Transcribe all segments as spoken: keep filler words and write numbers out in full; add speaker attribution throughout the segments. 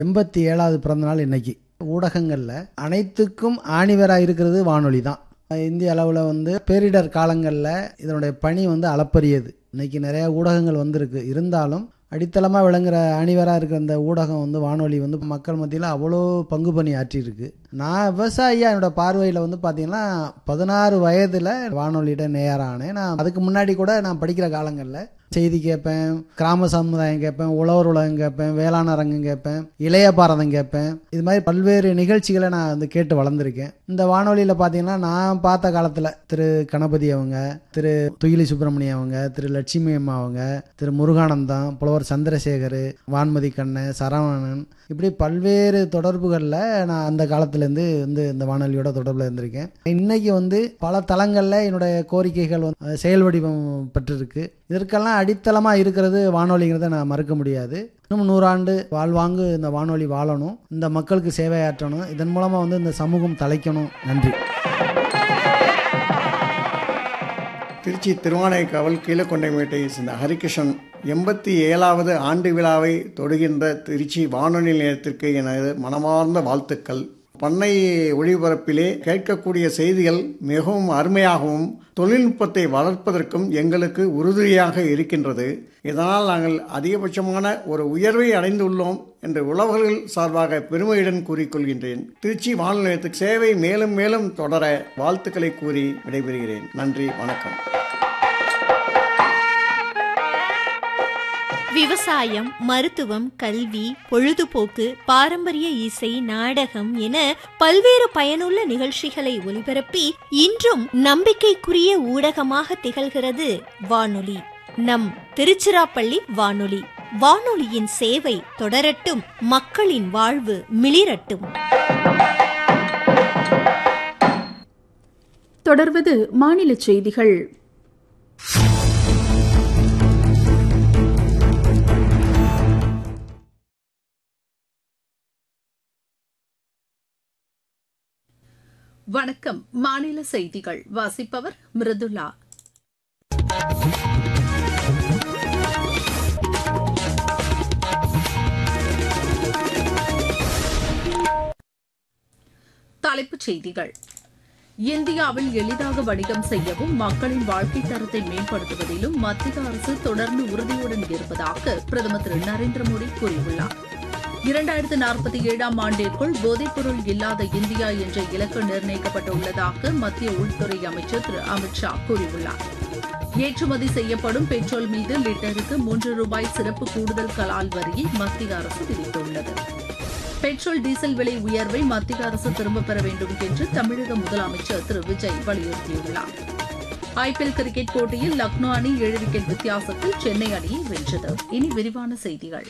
Speaker 1: எண்பத்தி ஏழாவது பிறந்த நாள் இன்னைக்கு. ஊடகங்களில் அனைத்துக்கும் ஆணிவராக இருக்கிறது வானொலி தான். இந்திய அளவில் வந்து பேரிடர் காலங்களில் இதனுடைய பணி வந்து அளப்பரியது. இன்றைக்கி நிறையா ஊடகங்கள் வந்திருக்கு. இருந்தாலும் அடித்தளமாக விளங்குற அணிவராக இருக்கிற அந்த ஊடகம் வந்து வானொலி வந்து மக்கள் மத்தியில் அவ்வளோ பங்கு பணி ஆற்றியிருக்கு. நான் விவசாயியாக என்னோடய பார்வையில் வந்து பார்த்திங்கன்னா பதினாறு வயதில் வானொலியிட நேரானேன். நான் அதுக்கு முன்னாடி கூட நான் படிக்கிற காலங்களில் செய்தி கேட்பேன், கிராம சமுதாயம் கேட்பேன், உழவர் உலகம் கேட்பேன், வேளாண் அரங்கம் கேட்பேன், இளைய பாரதம் கேட்பேன். இது மாதிரி பல்வேறு நிகழ்ச்சிகளை நான் வந்து கேட்டு வளர்ந்துருக்கேன். இந்த வானொலியில் பார்த்தீங்கன்னா நான் பார்த்த காலத்தில் திரு கணபதி அவங்க, திரு துயிலி சுப்பிரமணியம் அவங்க, திரு லட்சுமி அம்மா அவங்க, திரு முருகானந்தம், புலவர் சந்திரசேகர், வான்மதி கண்ணன், சரவணன், இப்படி பல்வேறு தொடர்புகளில் நான் அந்த காலத்துலேருந்து வந்து இந்த வானொலியோட தொடர்பில் இருந்திருக்கேன். இன்றைக்கி வந்து பல தளங்களில் என்னுடைய கோரிக்கைகள் வந்து செயல் வடிவம் பெற்றிருக்கு. இதற்கெல்லாம் அடித்தளமாக இருக்கிறது வானொலிங்கிறத நான் மறுக்க முடியாது. இன்னும் நூறாண்டு வாழ்வாங்கு இந்த வானொலி வாழணும், இந்த மக்களுக்கு சேவையாற்றணும், இதன் மூலமாக வந்து இந்த சமூகம் தலைக்கணும். நன்றி.
Speaker 2: திருச்சி திருவானைக்காவல் கீழக்கொண்டைமேட்டை சேர்ந்த ஹரிகிருஷ்ணன் எண்பத்தி ஏழாவது ஆண்டு விழாவை தொடுகின்ற திருச்சி வானொலி நிலையத்திற்கு எனது மனமார்ந்த வாழ்த்துக்கள். பண்ணை ஒளிபரப்பிலே கேட்கக்கூடிய செய்திகள் மிகவும் அருமையாகவும் தொழில்நுட்பத்தை வளர்ப்பதற்கும் எங்களுக்கு உறுதுணையாக இருக்கின்றது. இதனால் நாங்கள் அதிகபட்சமான ஒரு உயர்வை அடைந்துள்ளோம் என்று உழவர்கள் சார்பாக பெருமையுடன் கூறிக்கொள்கின்றேன். திருச்சி வானொலி நிலையத்துக்கு சேவை மேலும் மேலும் தொடர வாழ்த்துக்களை கூறி விடைபெறுகிறேன். நன்றி, வணக்கம்.
Speaker 3: விவசாயம், மருத்துவம், கல்வி, பொழுதுபோக்கு, பாரம்பரிய இசை, நாடகம் என பல்வேறு பயனுள்ள நிகழ்ச்சிகளை ஒலிபரப்பி இன்றும் நம்பிக்கைக்குரிய ஊடகமாக திகழ்கிறது வானொலி. நம் திருச்சிராப்பள்ளி வானொலி. வானொலியின் சேவை தொடரட்டும், மக்களின் வாழ்வு மிளிரட்டும்.
Speaker 4: தொடர்வது மாநில செய்திகள். வணக்கம். மாநில செய்திகள் வாசிப்பவர் மிருதுளா. தலைப்புச் செய்திகள். இந்தியாவில் எளிதாக வணிகம் செய்யவும் மக்களின் வாழ்க்கை தரத்தை மேம்படுத்துவதிலும் மத்திய அரசு தொடர்ந்து உறுதியுடன் இருப்பதாக பிரதமர் திரு நரேந்திர மோடி கூறியுள்ளார். இரண்டாயிரத்து நாற்பத்தி ஏழாம் ஆண்டிற்குள் போதைப்பொருள் இல்லாத இந்தியா என்ற இலக்கு நிர்ணயிக்கப்பட்டுள்ளதாக மத்திய உள்துறை அமைச்சர் திரு அமித் ஷா கூறியுள்ளார். ஏற்றுமதி செய்யப்படும் பெட்ரோல் மீது லிட்டருக்கு மூன்று ரூபாய் சிறப்பு கூடுதல் கலால் வரியை மத்திய அரசு விதித்துள்ளது. பெட்ரோல் டீசல் விலை உயர்வை மத்திய அரசு திரும்பப் பெற வேண்டும் என்று தமிழக முதலமைச்சர் திரு விஜய் வலியுறுத்தியுள்ளார். ஐபிஎல் கிரிக்கெட் போட்டியில் லக்னோ அணி ஏழு விக்கெட் வித்தியாசத்தில் சென்னை அணியை வென்றது. இனி விரிவான செய்திகள்.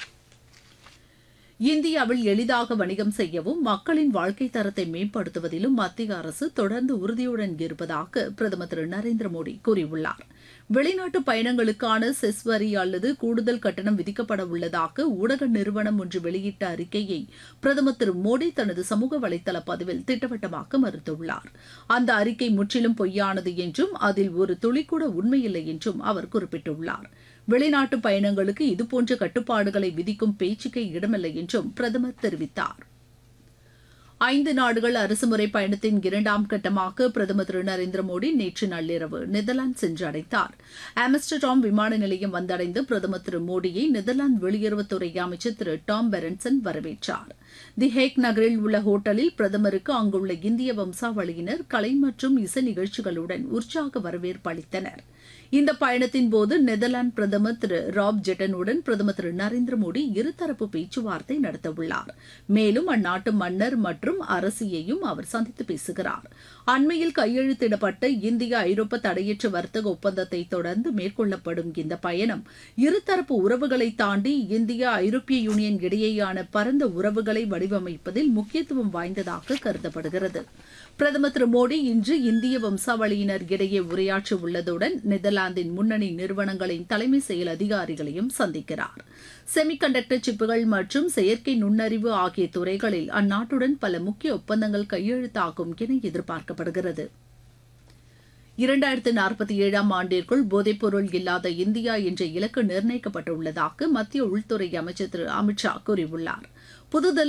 Speaker 4: இந்தியாவில் எளிதாக வணிகம் செய்யவும் மக்களின் வாழ்க்கை தரத்தை மேம்படுத்துவதிலும் மத்திய அரசு தொடர்ந்து உறுதியுடன் இருப்பதாக பிரதமர் திரு நரேந்திர மோடி கூறியுள்ளார். வெளிநாட்டு பயணங்களுக்கான செஸ் வரி அல்லது கூடுதல் கட்டணம் விதிக்கப்பட உள்ளதாக ஊடக நிறுவனம் ஒன்று வெளியிட்ட அறிக்கையை பிரதமர் திரு மோடி தனது சமூக வலைதள பதிவில் திட்டவட்டமாக மறுத்துள்ளார். அந்த அறிக்கை முற்றிலும் பொய்யானது என்றும் அதில் ஒரு துளிக்கூட உண்மையில்லை என்றும் அவர் குறிப்பிட்டுள்ளார். வெளிநாட்டு பயணங்களுக்கு இதுபோன்ற கட்டுப்பாடுகளை விதிக்கும் பேச்சுக்கே இடமில்லை என்றும் பிரதமர் தெரிவித்தார். ஐந்து நாடுகள் அரசுமுறை பயணத்தின் இரண்டாம் கட்டமாக பிரதமர் திரு நரேந்திர மோடி நேற்று நள்ளிரவு நெதர்லாந்து சென்றடைந்தார். ஆம்ஸ்டர்டாம் விமான நிலையம் வந்தடைந்த பிரதமர் திரு மோடியை நெதர்லாந்து வெளியுறவுத்துறை அமைச்சர் திரு டாம் பெரன்சன் வரவேற்றார். தி ஹேக் நகரில் உள்ள ஹோட்டலில் பிரதமருக்கு அங்குள்ள இந்திய வம்சாவளியினர் கலை மற்றும் இசை நிகழ்ச்சிகளுடன் உற்சாக வரவேற்பு அளித்தனர். இந்த பயணத்தின் போது நெதர்லாந்து பிரதமர் திரு ராப் ஜெட்டனுடன் பிரதமர் திரு நரேந்திர மோடி இருதரப்பு பேச்சுவார்த்தை நடத்தவுள்ளார். மேலும் அந்நாட்டு மன்னர் மற்றும் அரசியையும் அவர் சந்தித்து பேசுகிறார். அண்மையில் கையெழுத்திடப்பட்ட இந்திய ஐரோப்பா தடையற்ற வர்த்தக ஒப்பந்தத்தை தொடர்ந்து மேற்கொள்ளப்படும் இந்த பயணம் இருதரப்பு உறவுகளை தாண்டி இந்தியா ஐரோப்பிய யூனியன் இடையேயான பரந்த உறவுகளை வடிவமைப்பதில் முக்கியத்துவம் வாய்ந்ததாக கருதப்படுகிறது. பிரதமர் திரு மோடி இன்று இந்திய வம்சாவளியினர் இடையே உரையாற்ற உள்ளதுடன் நெதர்லாந்தின் முன்னணி நிறுவனங்களின் தலைமை செயல் அதிகாரிகளையும் சந்திக்கிறார். செமிகண்டக்டர் சிப்புகள் மற்றும் செயற்கை நுண்ணறிவு ஆகிய துறைகளில் அந்நாட்டுடன் பல முக்கிய ஒப்பந்தங்கள் கையெழுத்தாகும் என எதிர்பார்க்கப்படுகிறது. இரண்டாயிரத்து நாற்பத்தி ஏழாம் ஆண்டிற்குள் போதைப்பொருள் இல்லாத இந்தியா என்ற இலக்கு நிர்ணயிக்கப்பட்டுள்ளதாக மத்திய உள்துறை அமைச்சர் திரு அமித் ஷா கூறியுள்ளார். புதுதில்லி